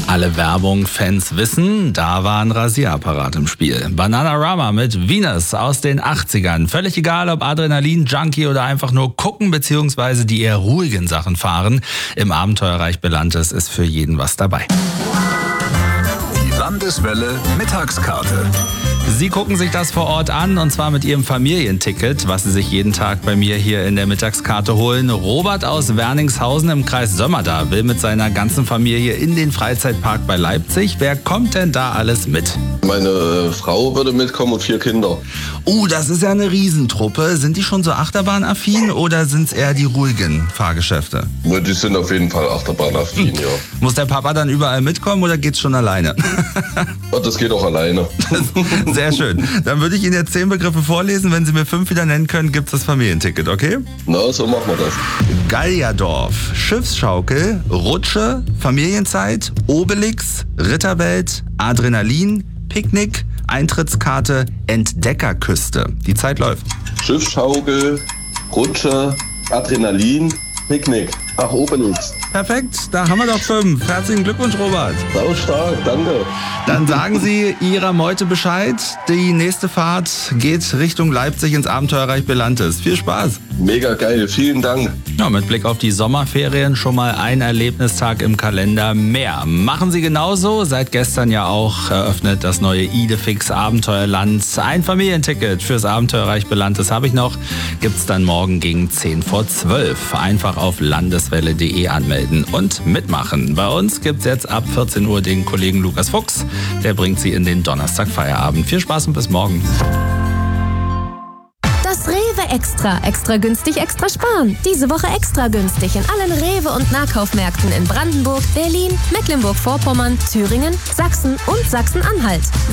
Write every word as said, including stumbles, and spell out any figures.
Alle Werbung-Fans wissen, da war ein Rasierapparat im Spiel. Bananarama mit Venus aus den achtzigern. Völlig egal, ob Adrenalin-Junkie oder einfach nur gucken bzw. die eher ruhigen Sachen fahren. Im Abenteuerreich Belantes ist für jeden was dabei. Die Landeswelle Mittagskarte. Sie gucken sich das vor Ort an und zwar mit Ihrem Familienticket, was Sie sich jeden Tag bei mir hier in der Mittagskarte holen. Robert aus Werningshausen im Kreis Sömmerda will mit seiner ganzen Familie in den Freizeitpark bei Leipzig. Wer kommt denn da alles mit? Meine äh, Frau würde mitkommen und vier Kinder. Uh, das ist ja eine Riesentruppe. Sind die schon so achterbahnaffin oder sind es eher die ruhigen Fahrgeschäfte? Ja, die sind auf jeden Fall achterbahnaffin, ja. Muss der Papa dann überall mitkommen oder geht's schon alleine? Ja, das geht auch alleine. Sehr schön. Dann würde ich Ihnen jetzt zehn Begriffe vorlesen. Wenn Sie mir fünf wieder nennen können, gibt es das Familienticket, okay? Na, so machen wir das. Gallierdorf, Schiffsschaukel, Rutsche, Familienzeit, Obelix, Ritterwelt, Adrenalin, Picknick, Eintrittskarte, Entdeckerküste. Die Zeit läuft. Schiffsschaukel, Rutsche, Adrenalin, Picknick. Ach, Obelix. Perfekt, da haben wir doch fünf. Herzlichen Glückwunsch, Robert. Sau stark, danke. Dann sagen Sie Ihrer Meute Bescheid. Die nächste Fahrt geht Richtung Leipzig ins Abenteuerreich Belantes. Viel Spaß. Mega geil, vielen Dank. Ja, mit Blick auf die Sommerferien schon mal ein Erlebnistag im Kalender mehr. Machen Sie genauso. Seit gestern ja auch eröffnet das neue Idefix Abenteuerland. Ein Familienticket fürs Abenteuerreich Belantes habe ich noch. Gibt's dann morgen gegen zehn vor zwölf. Einfach auf landeswelle punkt de anmelden und mitmachen. Bei uns gibt's jetzt ab vierzehn Uhr den Kollegen Lukas Fuchs. Der bringt Sie in den Donnerstagfeierabend. Viel Spaß und bis morgen. Das Rewe Extra. Extra günstig, extra sparen. Diese Woche extra günstig in allen Rewe- und Nahkaufmärkten in Brandenburg, Berlin, Mecklenburg-Vorpommern, Thüringen, Sachsen und Sachsen-Anhalt.